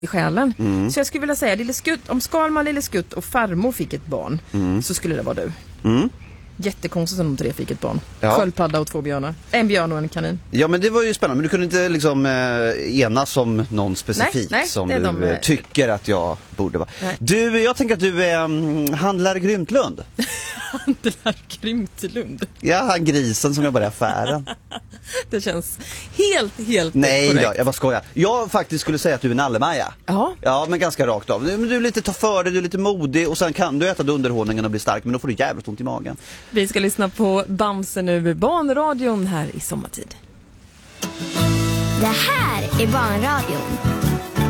i själen. Så jag skulle vilja säga, Lille Skutt, om Skalman, Lille Skutt och farmor fick ett barn så skulle det vara du. Jättekonstigt om de 3 fick ett barn. Sköldpadda och 2 björnar. En björn och en kanin. Ja, men det var ju spännande. Men du kunde inte liksom enas om någon specifik nej, som du tycker att jag borde vara. Nej. Du, jag tänker att du är handlare Grymtlund. Handlar Grymtlund. Ja, han grisen som jobbar i affären. Det känns helt Nej, korrekt. jag bara skojar. Jag faktiskt skulle säga att du är en Nallemaja. Ja, men ganska rakt av. Du är lite ta för dig, du är lite modig och sen kan du äta dunderhållningen och bli stark, men då får du jävligt ont i magen. Vi ska lyssna på Bamse nu, Barnradion här i sommartid. Det här är Barnradion.